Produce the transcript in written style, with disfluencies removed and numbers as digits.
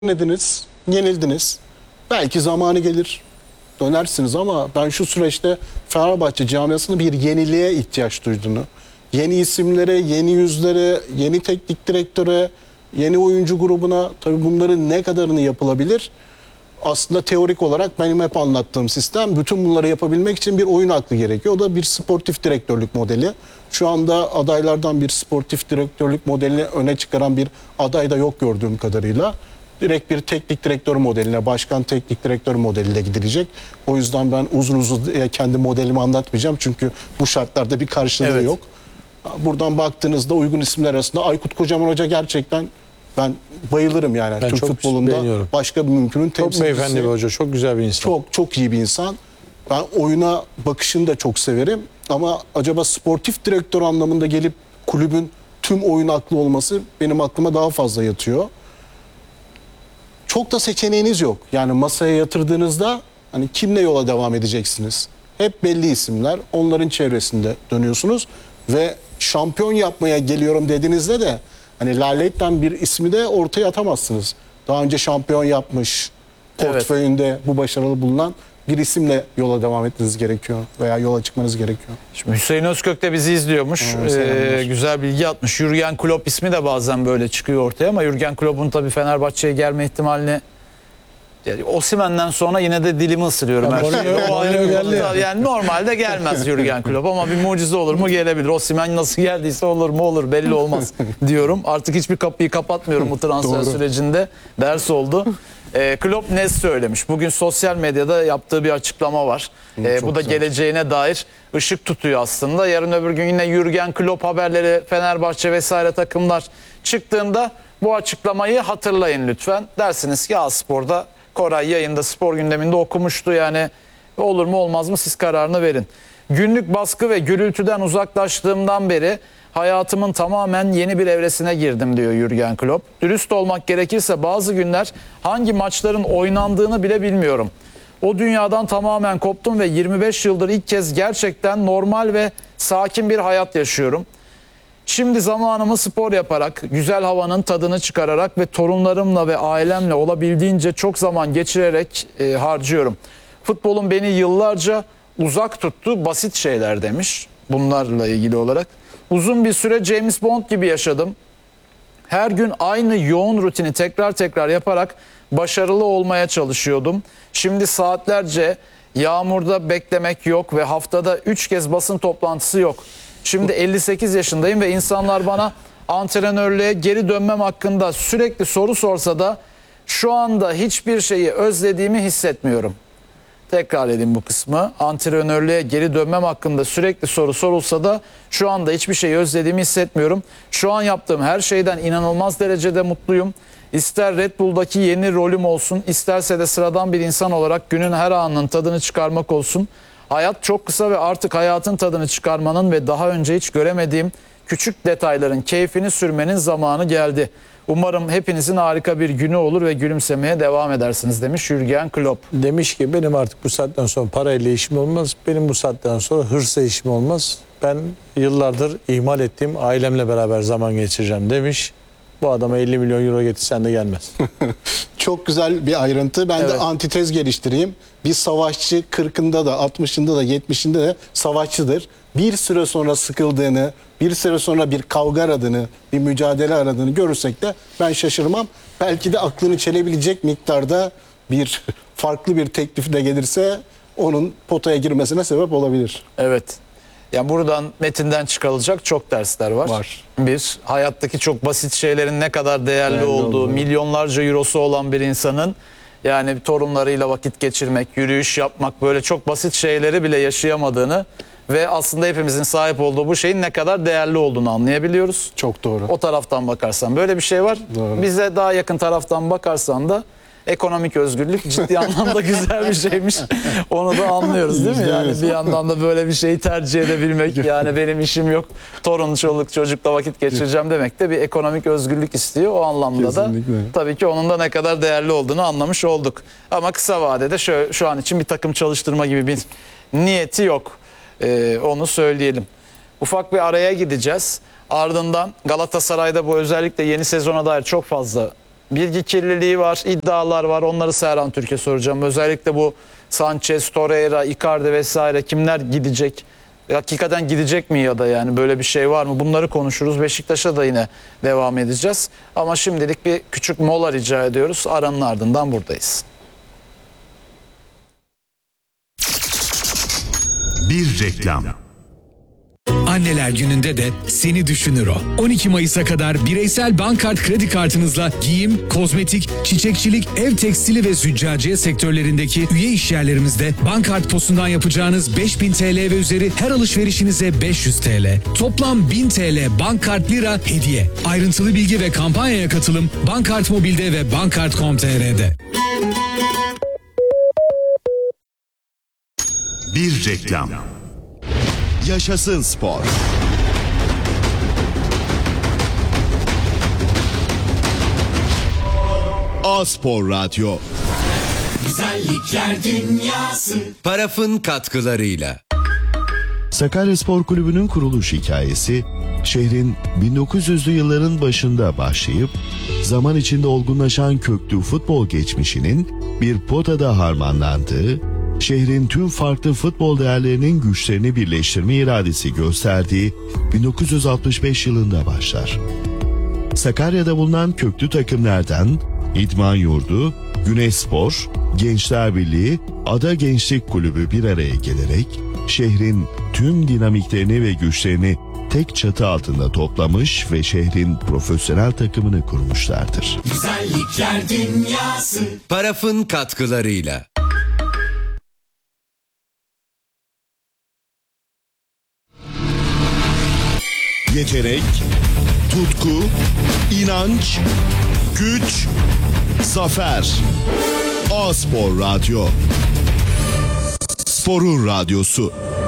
denediniz, yenildiniz. Belki zamanı gelir, dönersiniz ama ben şu süreçte Fenerbahçe camiasının bir yeniliğe ihtiyaç duyduğunu, yeni isimlere, yeni yüzlere, yeni teknik direktöre, yeni oyuncu grubuna, tabii bunların ne kadarını yapılabilir? Aslında teorik olarak benim hep anlattığım sistem, bütün bunları yapabilmek için bir oyun aklı gerekiyor. O da bir sportif direktörlük modeli. Şu anda adaylardan bir sportif direktörlük modelini öne çıkaran bir aday da yok gördüğüm kadarıyla. Direkt bir teknik direktör modeline, başkan teknik direktör modeline gidilecek. O yüzden ben uzun uzun kendi modelimi anlatmayacağım. Çünkü bu şartlarda bir karşılığı yok. Buradan baktığınızda uygun isimler arasında Aykut Kocaman Hoca gerçekten ben bayılırım yani. Ben Türk çok futbolunda beğeniyorum. başka bir mümkünün Çok temsilcisi. beyefendi bir hoca, çok güzel bir insan. Çok iyi bir insan. Ben oyuna bakışını da çok severim. Ama acaba sportif direktör anlamında gelip kulübün tüm oyun aklı olması benim aklıma daha fazla yatıyor. Çok da seçeneğiniz yok. Yani masaya yatırdığınızda hani kimle yola devam edeceksiniz? Hep belli isimler. Onların çevresinde dönüyorsunuz ve şampiyon yapmaya geliyorum dediğinizde de hani Lale'den bir ismi de ortaya atamazsınız. Daha önce şampiyon yapmış, portföyünde bu başarılı bulunan bir isimle yola devam etmeniz gerekiyor veya yola çıkmanız gerekiyor. Şimdi Hüseyin Özkök de bizi izliyormuş. Güzel bilgi atmış. Jürgen Klopp ismi de bazen böyle çıkıyor ortaya ama Jürgen Klopp'un tabii Fenerbahçe'ye gelme ihtimalini Osimhen'den sonra yine de dilimi ısırıyorum. Yani normalde gelmez Jürgen Klopp ama bir mucize olur mu gelebilir. Osimhen nasıl geldiyse olur mu olur belli olmaz diyorum. Artık hiçbir kapıyı kapatmıyorum bu transfer sürecinde. Ders oldu. Klopp ne söylemiş? Bugün sosyal medyada yaptığı bir açıklama var. Bu da geleceğine dair ışık tutuyor aslında. Yarın öbür gün yine Jürgen Klopp haberleri Fenerbahçe vesaire takımlar çıktığında bu açıklamayı hatırlayın lütfen. Dersiniz ki Spor'da Koray yayında spor gündeminde okumuştu yani olur mu olmaz mı siz kararını verin. Günlük baskı ve gürültüden uzaklaştığımdan beri hayatımın tamamen yeni bir evresine girdim diyor Jürgen Klopp. Dürüst olmak gerekirse bazı günler hangi maçların oynandığını bile bilmiyorum. O dünyadan tamamen koptum ve 25 yıldır ilk kez gerçekten normal ve sakin bir hayat yaşıyorum. Şimdi zamanımı spor yaparak, güzel havanın tadını çıkararak ve torunlarımla ve ailemle olabildiğince çok zaman geçirerek harcıyorum. Futbolun beni yıllarca uzak tuttu, basit şeyler demiş bunlarla ilgili olarak. Uzun bir süre James Bond gibi yaşadım. Her gün aynı yoğun rutini tekrar tekrar yaparak başarılı olmaya çalışıyordum. Şimdi saatlerce yağmurda beklemek yok ve haftada 3 kez basın toplantısı yok. Şimdi 58 yaşındayım ve insanlar bana antrenörlüğe geri dönmem hakkında sürekli soru sorsa da şu anda hiçbir şeyi özlediğimi hissetmiyorum. Tekrar edeyim bu kısmı. Antrenörlüğe geri dönmem hakkında sürekli soru sorulsa da şu anda hiçbir şeyi özlediğimi hissetmiyorum. Şu an yaptığım her şeyden inanılmaz derecede mutluyum. İster Red Bull'daki yeni rolüm olsun, isterse de sıradan bir insan olarak günün her anının tadını çıkarmak olsun. Hayat çok kısa ve artık hayatın tadını çıkarmanın ve daha önce hiç göremediğim küçük detayların keyfini sürmenin zamanı geldi. Umarım hepinizin harika bir günü olur ve gülümsemeye devam edersiniz demiş Jürgen Klopp. Demiş ki benim artık bu saatten sonra parayla işim olmaz. Benim bu saatten sonra hırsla işim olmaz. Ben yıllardır ihmal ettiğim ailemle beraber zaman geçireceğim demiş. Bu adama 50 milyon euro getirsen de gelmez. Çok güzel bir ayrıntı. Ben de antitez geliştireyim. Bir savaşçı 40'ında da 60'ında da 70'inde de savaşçıdır. Bir süre sonra sıkıldığını, bir süre sonra bir kavga aradığını, bir mücadele aradığını görürsek de ben şaşırmam. Belki de aklını çelebilecek miktarda bir farklı bir teklif de gelirse onun potaya girmesine sebep olabilir. Evet. Yani buradan metinden çıkarılacak çok dersler var. Bir, hayattaki çok basit şeylerin ne kadar değerli olduğu, milyonlarca eurosu olan bir insanın yani torunlarıyla vakit geçirmek, yürüyüş yapmak böyle çok basit şeyleri bile yaşayamadığını ve aslında hepimizin sahip olduğu bu şeyin ne kadar değerli olduğunu anlayabiliyoruz. Çok doğru. O taraftan bakarsan böyle bir şey var. Doğru. Bize daha yakın taraftan bakarsan da ekonomik özgürlük ciddi anlamda güzel bir şeymiş. Onu da anlıyoruz değil mi? Yani bir yandan da böyle bir şeyi tercih edebilmek yani benim işim yok. Torun, çoluk, çocukla vakit geçireceğim demek de bir ekonomik özgürlük istiyor. O anlamda Kesinlikle. da tabii ki onun da ne kadar değerli olduğunu anlamış olduk. Ama kısa vadede şu an için bir takım çalıştırma gibi bir niyeti yok. Onu söyleyelim. Ufak bir araya gideceğiz. Ardından Galatasaray'da bu özellikle yeni sezona dair çok fazla bilgi kirliliği var, iddialar var. Onları Serhan Türk'e soracağım. Özellikle bu Sanchez, Torreira, Icardi vesaire kimler gidecek? Hakikaten gidecek mi ya da yani böyle bir şey var mı? Bunları konuşuruz. Beşiktaş'a da yine devam edeceğiz. Ama şimdilik bir küçük mola rica ediyoruz. Aranın ardından buradayız. Bir reklam. Anneler Günü'nde de seni düşünür o. 12 Mayıs'a kadar bireysel Bankart kredi kartınızla giyim, kozmetik, çiçekçilik, ev tekstili ve züccaciye sektörlerindeki üye işyerlerimizde Bankart posundan yapacağınız 5000 TL ve üzeri her alışverişinize 500 TL. Toplam 1000 TL Bankart Lira hediye. Ayrıntılı bilgi ve kampanyaya katılım Bankart Mobil'de ve Bankart.com.tr'de. Bir reklam. Yaşasın spor. A-Spor Radyo. Güzellikler dünyası. Paraf'ın katkılarıyla. Sakaryaspor Kulübü'nün kuruluş hikayesi, şehrin 1900'lü yılların başında başlayıp zaman içinde olgunlaşan köklü futbol geçmişinin bir potada harmanlandığı, şehrin tüm farklı futbol değerlerinin güçlerini birleştirme iradesi gösterdiği 1965 yılında başlar. Sakarya'da bulunan köklü takımlardan İdman Yurdu, Güneşspor, Gençler Birliği, Ada Gençlik Kulübü bir araya gelerek şehrin tüm dinamiklerini ve güçlerini tek çatı altında toplamış ve şehrin profesyonel takımını kurmuşlardır. Güzellikler dünyası. Paraf'ın katkılarıyla. Yetenek, tutku, inanç, güç, zafer. A-Spor Radyo. Sporun radyosu.